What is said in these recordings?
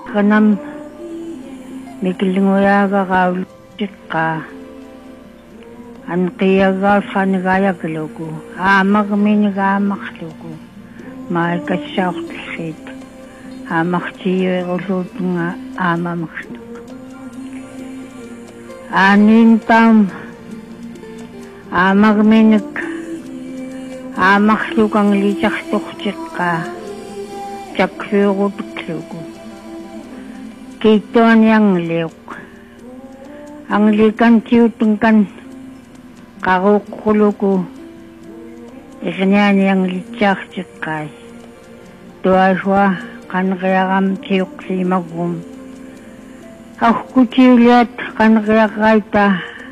Kanam miklingoyaga kaulukka an qiyaga sanigaya kiloku amagminigamakluku maikassaortllit amaqtiyerusutunga amamaqtuk anintam amagminik amaqlukang litartortiqqa takfiurutukluku kiittuan yangliuq anglikan tiutunkan qaruqquluku isniani anglitsaartiqqai tuasua qanqiaram tiuqlimagum arqutiuliat qanqiaqaita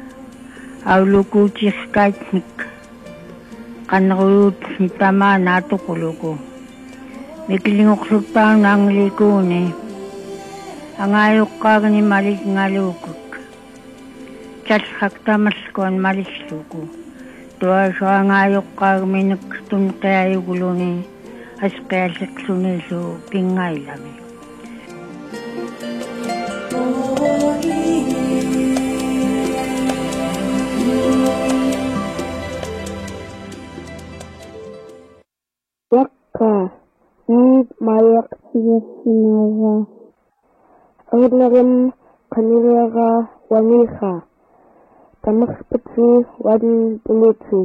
aulukutirkaitnik qanruut nitama natuquluku miklingoqluktauna anglikuuni angayuqqaagni malik ngalukuk chalhaktamalkuan malisluku tuasua angayuqqaagminik tunqiayuguluni asqialliqlunilu pingailami Yakka Eid Mayak Sinawa Ordnagam Kaniraga Waniha Tamakpatri Wadin Bulutri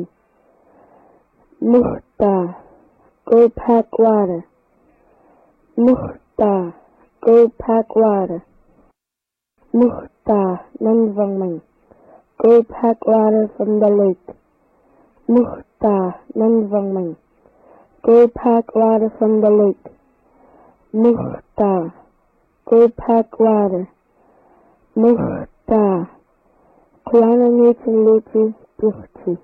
Muhta Go pack water Muhta Go pack water Muhta Nanvangmang Go pack water from the lake Muhta Nanvangmang Go pack water from the lake. Muhta. Go pack water. Muhta. Kuana nature lutu duhti.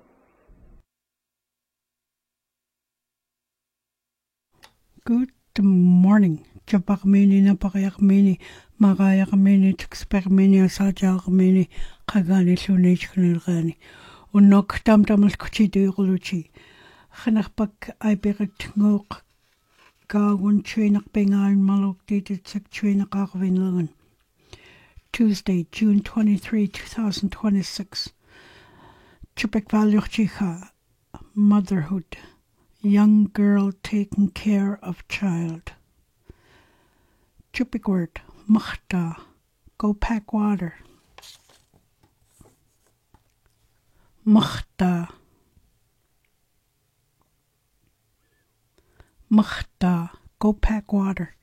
Good morning. Chapakmini napakayakmini makayakmini tukspermini asajakmini kagani lunechkunilgani. Unok tamtamal kuchidu yuluchi. Khanakpak aiperit ngok kagun chuinak pengal malok dated sek chuinak akvinlangan. Tuesday, June 23, 2026. Chupek valuchicha, motherhood, young girl taking care of child. Chupek word, machta, go pack water. Machta. Muhta, go pack water.